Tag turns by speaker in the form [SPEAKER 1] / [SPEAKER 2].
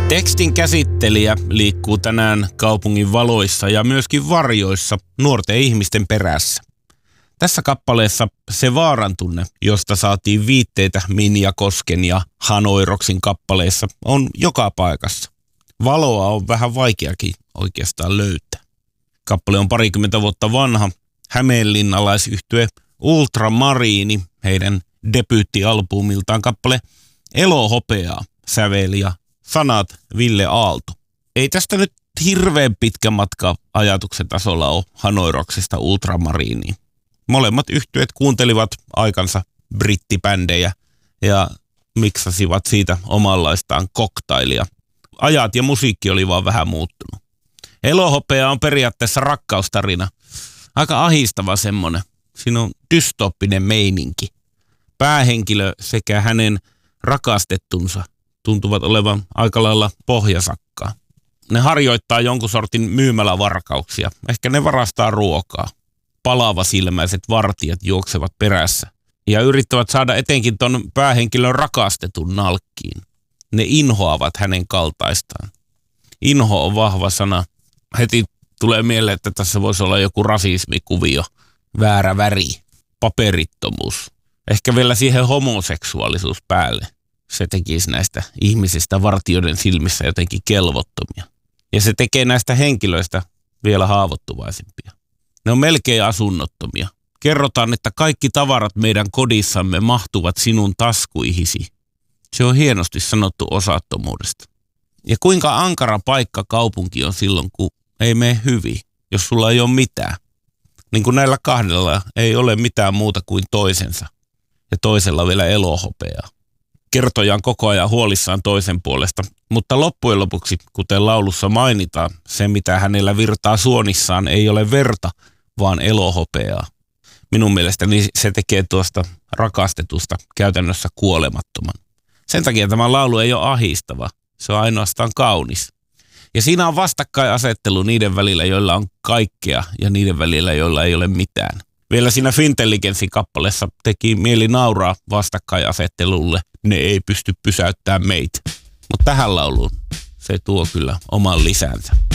[SPEAKER 1] Tekstin käsittelijä liikkuu tänään kaupungin valoissa ja myöskin varjoissa nuorten ihmisten perässä. Tässä kappaleessa se vaarantunne, josta saatiin viitteitä Minja Kosken ja Hanoiroksin kappaleissa, on joka paikassa. Valoa on vähän vaikeakin oikeastaan löytää. Kappale on 20 vuotta vanha. Hämeenlinnalaisyhtye Ultramariini, heidän debyyttialbumiltaan kappale Elohopeaa säveli ja sanat Ville Aalto. Ei tästä nyt hirveän pitkä matka ajatuksen tasolla ole Hanoiroksista Ultramariiniin. Molemmat yhtyeet kuuntelivat aikansa brittibändejä ja miksasivat siitä omanlaistaan koktailia. Ajat ja musiikki oli vaan vähän muuttunut. Elohopea on periaatteessa rakkaustarina. Aika ahistava semmonen. Siinä on dystooppinen meininki. Päähenkilö sekä hänen rakastettunsa tuntuvat olevan aika lailla pohjasakkaa. Ne harjoittaa jonkun sortin myymälävarkauksia. Ehkä ne varastaa ruokaa. Palavasilmäiset vartijat juoksevat perässä ja yrittävät saada etenkin ton päähenkilön rakastetun nalkkiin. Ne inhoavat hänen kaltaistaan. Inho on vahva sana. Heti tulee mieleen, että tässä voisi olla joku rasismikuvio, väärä väri, paperittomuus. Ehkä vielä siihen homoseksuaalisuus päälle. Se tekisi näistä ihmisistä vartijoiden silmissä jotenkin kelvottomia. Ja se tekee näistä henkilöistä vielä haavoittuvaisempia. Ne on melkein asunnottomia. Kerrotaan, että kaikki tavarat meidän kodissamme mahtuvat sinun taskuihisi. Se on hienosti sanottu osattomuudesta. Ja kuinka ankara paikka kaupunki on silloin, kun ei mene hyvin, jos sulla ei ole mitään. Niin kuin näillä kahdella ei ole mitään muuta kuin toisensa. Ja toisella vielä elohopeaa. Kertoja on koko ajan huolissaan toisen puolesta, mutta loppujen lopuksi, kuten laulussa mainitaan, se mitä hänellä virtaa suonissaan ei ole verta, vaan elohopeaa. Minun mielestäni se tekee tuosta rakastetusta käytännössä kuolemattoman. Sen takia tämä laulu ei ole ahistava, se on ainoastaan kaunis. Ja siinä on vastakkainasettelu niiden välillä, joilla on kaikkea ja niiden välillä, joilla ei ole mitään. Vielä siinä Fintelligenssi-kappaleessa teki mieli nauraa vastakkainasettelulle, ne ei pysty pysäyttämään meitä. Mutta tähän lauluun se tuo kyllä oman lisänsä.